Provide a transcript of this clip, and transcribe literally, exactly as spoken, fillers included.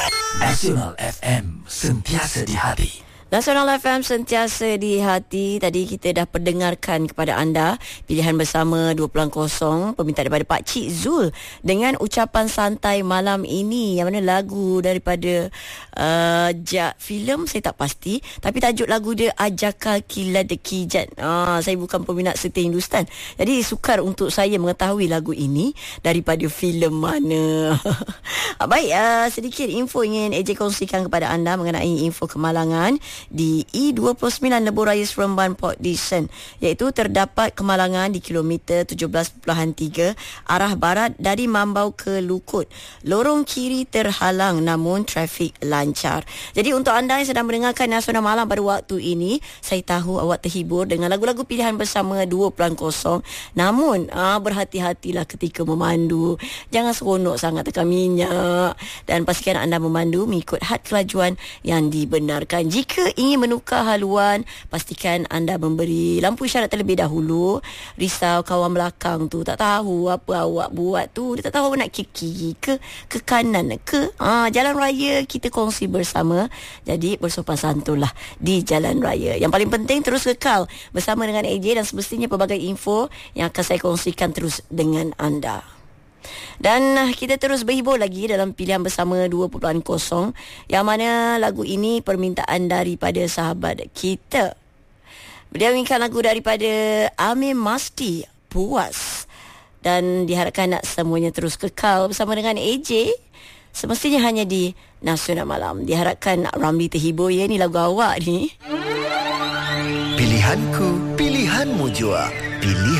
Nasional F M, sentiasa di hati. Nasional F M sentiasa di hati. Tadi kita dah perdengarkan kepada anda pilihan bersama dua puluh kosong, permintaan daripada Pak Cik Zul dengan ucapan santai malam ini, yang mana lagu daripada uh, ja, filem saya tak pasti, tapi tajuk lagu dia Ajakal Kila Dekijat. Ah, saya bukan peminat setia Hindustan, jadi sukar untuk saya mengetahui lagu ini daripada filem mana. Baik, uh, sedikit info ingin A J kongsikan kepada anda mengenai info kemalangan di E dua puluh sembilan Lebuh Raya Seremban Port Dickson, iaitu terdapat kemalangan di kilometer tujuh belas perpuluhan tiga arah barat dari Mambau ke Lukut. Lorong kiri terhalang namun trafik lancar. Jadi untuk anda yang sedang mendengarkan Nasional Malam pada waktu ini, saya tahu awak terhibur dengan lagu-lagu pilihan bersama dua puluh kosong. Namun ah, berhati-hatilah ketika memandu. Jangan seronok sangat tekan minyak, dan pastikan anda memandu mengikut had kelajuan yang dibenarkan. Jika ingin menukar haluan, pastikan anda memberi lampu isyarat terlebih dahulu. Risau kawan belakang tu tak tahu apa awak buat tu, dia tak tahu nak ke kiri ke ke kanan ke. Ha, jalan raya kita kongsi bersama, jadi bersopan santunlah di jalan raya. Yang paling penting terus kekal bersama dengan A J, dan semestinya pelbagai info yang akan saya kongsikan terus dengan anda. Dan kita terus berhibur lagi dalam pilihan bersama dua puluh kosong, yang mana lagu ini permintaan daripada sahabat kita. Beliau inginkan lagu daripada Amir Masti, Puas. Dan diharapkan nak semuanya terus kekal bersama dengan A J, semestinya hanya di Nasional Malam. Diharapkan Ramli terhibur ya, ni lagu awak ni. Pilihanku, pilihanmu jua. Pilihan